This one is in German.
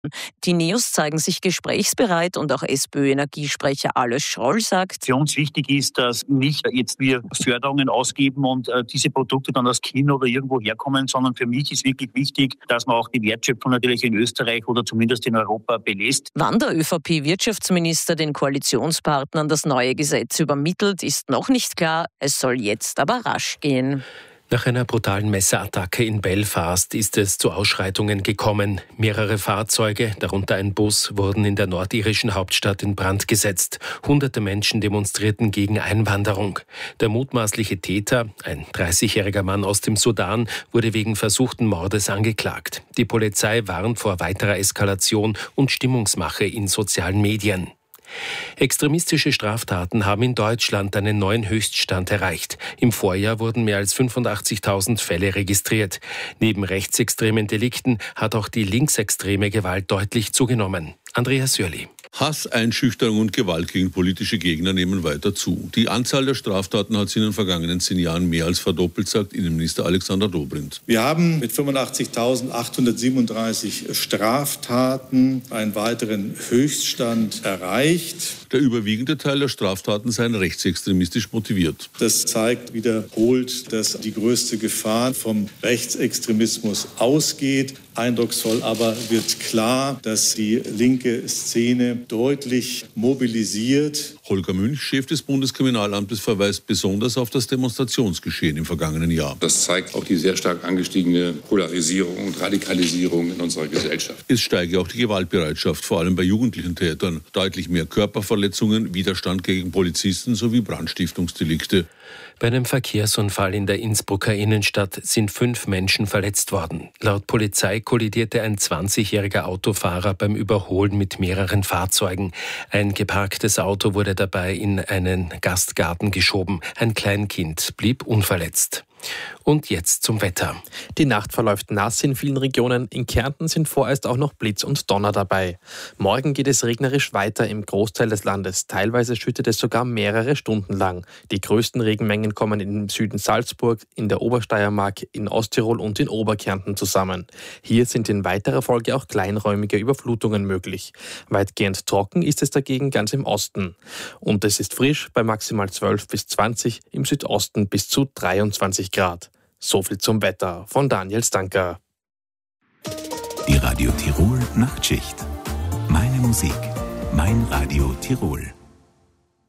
Die Neos zeigen sich gesprächsbereit und auch SPÖ-Energiesprecher Alois Schroll sagt: Für uns wichtig ist, dass nicht jetzt wir Förderungen ausgeben und diese Produkte dann aus China oder irgendwo herkommen, sondern für mich ist wirklich wichtig, dass man auch die Wertschöpfung natürlich in Österreich oder zumindest in Europa belässt. Wann der ÖVP-Wirtschaftsminister den Koalitionspartnern das neue Gesetz übermittelt, ist noch nicht klar. Es soll jetzt aber rasch gehen. Nach einer brutalen Messerattacke in Belfast ist es zu Ausschreitungen gekommen. Mehrere Fahrzeuge, darunter ein Bus, wurden in der nordirischen Hauptstadt in Brand gesetzt. Hunderte Menschen demonstrierten gegen Einwanderung. Der mutmaßliche Täter, ein 30-jähriger Mann aus dem Sudan, wurde wegen versuchten Mordes angeklagt. Die Polizei warnt vor weiterer Eskalation und Stimmungsmache in sozialen Medien. Extremistische Straftaten haben in Deutschland einen neuen Höchststand erreicht. Im Vorjahr wurden mehr als 85.000 Fälle registriert. Neben rechtsextremen Delikten hat auch die linksextreme Gewalt deutlich zugenommen. Andreas Sörli. Hass, Einschüchterung und Gewalt gegen politische Gegner nehmen weiter zu. Die Anzahl der Straftaten hat sich in den vergangenen 10 Jahren mehr als verdoppelt, sagt Innenminister Alexander Dobrindt. Wir haben mit 85.837 Straftaten einen weiteren Höchststand erreicht. Der überwiegende Teil der Straftaten seien rechtsextremistisch motiviert. Das zeigt wiederholt, dass die größte Gefahr vom Rechtsextremismus ausgeht. Eindrucksvoll aber wird klar, dass die linke Szene deutlich mobilisiert. Holger Münch, Chef des Bundeskriminalamtes, verweist besonders auf das Demonstrationsgeschehen im vergangenen Jahr. Das zeigt auch die sehr stark angestiegene Polarisierung und Radikalisierung in unserer Gesellschaft. Es steige auch die Gewaltbereitschaft, vor allem bei jugendlichen Tätern. Deutlich mehr Körperverletzungen, Widerstand gegen Polizisten sowie Brandstiftungsdelikte. Bei einem Verkehrsunfall in der Innsbrucker Innenstadt sind 5 Menschen verletzt worden. Laut Polizei kollidierte ein 20-jähriger Autofahrer beim Überholen mit mehreren Fahrzeugen. Ein geparktes Auto wurde dabei in einen Gastgarten geschoben. Ein Kleinkind blieb unverletzt. Und jetzt zum Wetter. Die Nacht verläuft nass in vielen Regionen. In Kärnten sind vorerst auch noch Blitz und Donner dabei. Morgen geht es regnerisch weiter im Großteil des Landes. Teilweise schüttet es sogar mehrere Stunden lang. Die größten Regenmengen kommen im Süden Salzburg, in der Obersteiermark, in Osttirol und in Oberkärnten zusammen. Hier sind in weiterer Folge auch kleinräumige Überflutungen möglich. Weitgehend trocken ist es dagegen ganz im Osten. Und es ist frisch bei maximal 12 bis 20, im Südosten bis zu 23 Grad. So viel zum Wetter von Daniel Stanker. Die Radio Tirol Nachtschicht. Meine Musik, mein Radio Tirol.